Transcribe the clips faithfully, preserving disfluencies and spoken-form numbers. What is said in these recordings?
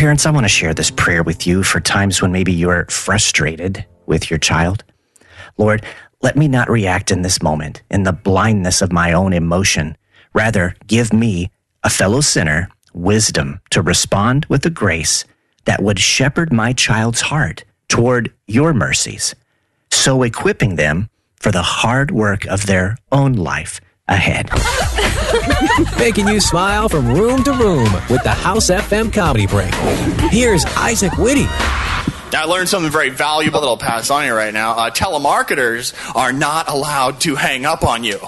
parents, I want to share this prayer with you for times when maybe you're frustrated with your child. Lord, let me not react in this moment in the blindness of my own emotion. Rather, give me, a fellow sinner, wisdom to respond with a grace that would shepherd my child's heart toward your mercies, so equipping them for the hard work of their own life ahead. Making you smile from room to room with the House F M Comedy Break. Here's Isaac Whitty. I learned something very valuable that I'll pass on here right now. Uh, telemarketers are not allowed to hang up on you.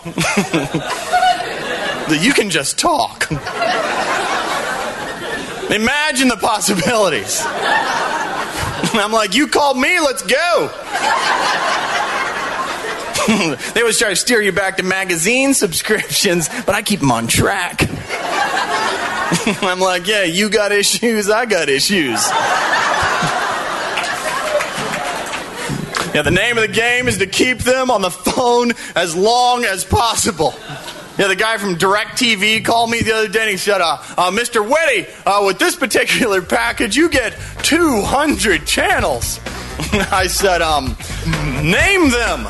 You can just talk. Imagine the possibilities. I'm like, you called me, let's go. They always try to steer you back to magazine subscriptions, but I keep them on track. I'm like, yeah, you got issues, I got issues. Yeah, the name of the game is to keep them on the phone as long as possible. Yeah, the guy from DirecTV called me the other day and he said, uh, uh, Mister Whitty, uh, with this particular package, you get two hundred channels. I said, um, name them.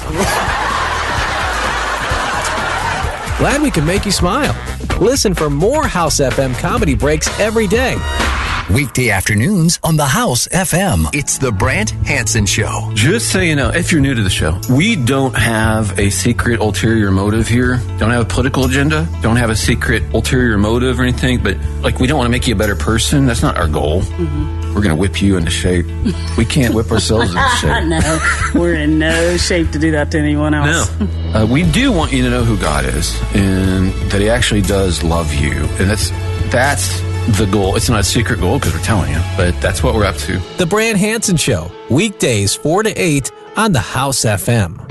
Glad we can make you smile. Listen for more House F M Comedy Breaks every day. Weekday afternoons on the House F M. It's the Brant Hansen Show. Just so you know, if you're new to the show, we don't have a secret ulterior motive here. Don't have a political agenda. Don't have a secret ulterior motive or anything. But, like, we don't want to make you a better person. That's not our goal. Mm-hmm. We're going to whip you into shape. We can't whip ourselves into shape. No, we're in no shape to do that to anyone else. No. Uh, we do want you to know who God is and that he actually does love you. And that's that's... the goal. It's not a secret goal because we're telling you, but that's what we're up to. The Brant Hansen Show, weekdays four to eight on the House F M.